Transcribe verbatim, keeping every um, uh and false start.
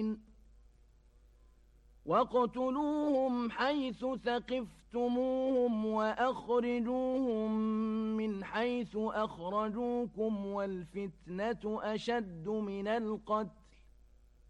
واقتلوهم حيث ثقفتموهم وأخرجوهم من حيث أخرجوكم والفتنة أشد من القتل